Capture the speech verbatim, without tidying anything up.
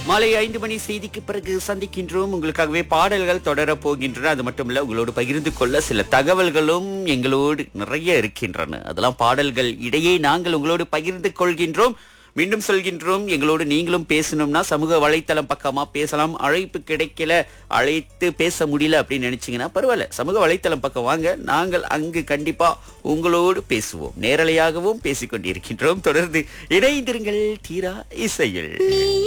மாலை ஐந்து மணி செய்திக்கு பிறகு சந்திக்கின்றோம். உங்களுக்காகவே பாடல்கள் தொடர போகின்றன. அது மட்டும் இல்ல, உங்களோடு பகிர்ந்து கொள்ள சில தகவல்களும் எங்களோடு நிறைய இருக்கின்றன. அதெல்லாம் பாடல்கள் இடையே நாங்கள் உங்களோடு பகிர்ந்து கொள்கின்றோம். மீண்டும் சொல்கின்றோம், எங்களோடு நீங்களும் பேசணும்னா சமூக வலைத்தளம் பக்கமா பேசலாம். அழைப்பு கிடைக்கல, அழைத்து பேச முடியல அப்படின்னு நினைச்சீங்கன்னா பரவாயில்ல, சமூக வலைத்தளம் பக்கம் வாங்க, நாங்கள் அங்கு கண்டிப்பா உங்களோடு பேசுவோம். நேரலையாகவும் பேசிக்கொண்டிருக்கின்றோம். தொடர்ந்து இணைந்திருங்கள் தீரா இசையில்.